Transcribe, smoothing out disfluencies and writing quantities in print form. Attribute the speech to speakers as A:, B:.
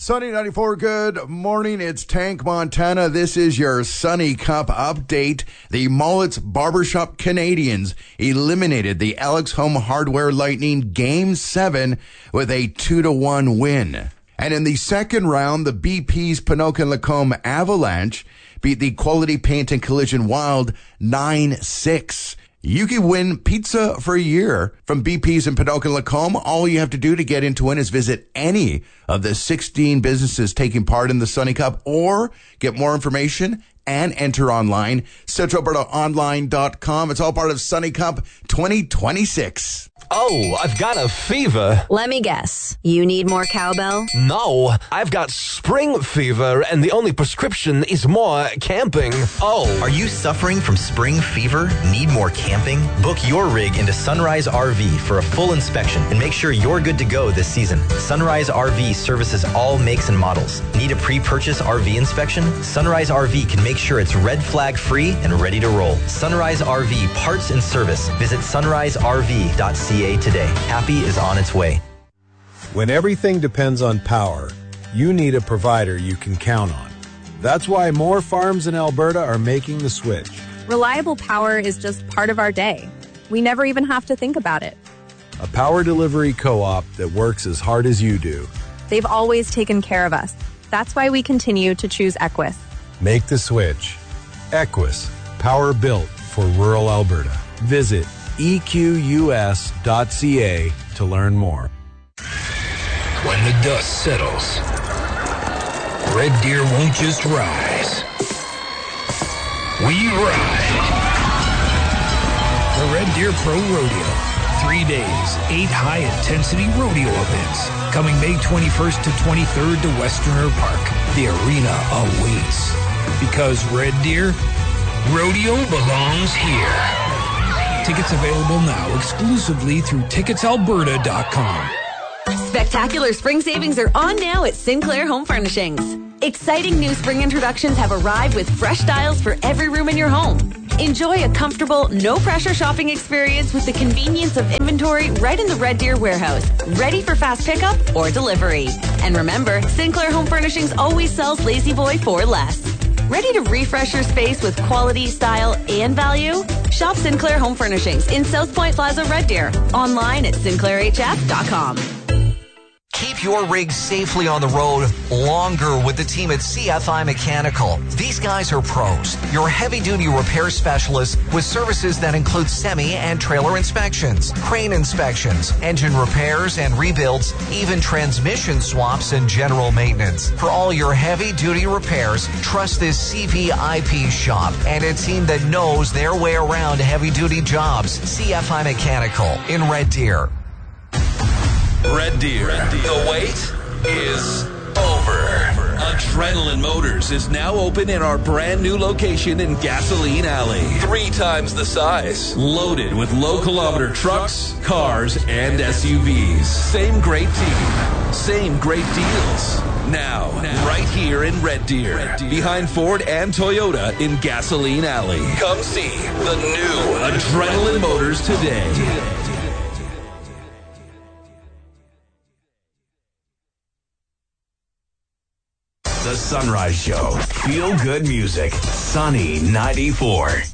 A: Sunny 94, good morning. It's Tank Montana. This is your Sunny Cup update. The Mullets Barbershop Canadians eliminated the Alex Home Hardware Lightning Game 7 with a 2-1 win. And in the second round, the BP's Pinocan Lacombe Avalanche beat the Quality Paint and Collision Wild 9-6. You can win pizza for a year from BP's and Pinocan Lacombe. All you have to do to get into it is visit any of the 16 businesses taking part in the Sunny Cup or get more information and enter online. CentralAlbertaOnline.com. It's all part of Sunny Cup 2026.
B: Oh, I've got a fever.
C: Let me guess. You need more cowbell?
B: No, I've got spring fever, and the only prescription is more camping. Oh.
D: Are you suffering from spring fever? Need more camping? Book your rig into Sunrise RV for a full inspection and make sure you're good to go this season. Sunrise RV services all makes and models. Need a pre-purchase RV inspection? Sunrise RV can make sure it's red flag free and ready to roll. Sunrise RV parts and service. Visit sunriserv.ca today. Happy is on its way.
E: When everything depends on power, you need a provider you can count on. That's why more farms in Alberta are making the switch.
F: Reliable power is just part of our day. We never even have to think about it.
E: A power delivery co-op that works as hard as you do.
F: They've always taken care of us. That's why we continue to choose Equus.
E: Make the switch. Equus, power built for rural Alberta. Visit equs.ca to learn more.
G: When the dust settles, Red Deer won't just rise. We ride. The Red Deer Pro Rodeo. 3 days, 8 high-intensity rodeo events. Coming May 21st to 23rd to Westerner Park. The arena awaits. Because Red Deer, rodeo belongs here. Tickets available now exclusively through ticketsalberta.com.
C: Spectacular spring savings are on now at Sinclair Home Furnishings. Exciting new spring introductions have arrived with fresh styles for every room in your home. Enjoy a comfortable, no-pressure shopping experience with the convenience of inventory right in the Red Deer warehouse, ready for fast pickup or delivery. And remember, Sinclair Home Furnishings always sells Lazy Boy for less. Ready to refresh your space with quality, style, and value? Shop Sinclair Home Furnishings in South Point Plaza, Red Deer. Online at sinclairhf.com.
H: Keep your rig safely on the road longer with the team at CFI Mechanical. These guys are pros, your heavy-duty repair specialists with services that include semi and trailer inspections, crane inspections, engine repairs and rebuilds, even transmission swaps and general maintenance. For all your heavy-duty repairs, trust this CVIP shop and a team that knows their way around heavy-duty jobs. CFI Mechanical in Red Deer.
I: Red Deer. The wait is over. Adrenaline Motors is now open in our brand new location in Gasoline Alley. 3 times the size. Loaded with low-kilometer trucks, cars, and SUVs. Same great team. Same great deals. Now, right here in Red Deer. Behind Ford and Toyota in Gasoline Alley. Come see the new Adrenaline Motors today.
J: The Sunrise Show. Feel good music. Sunny 94.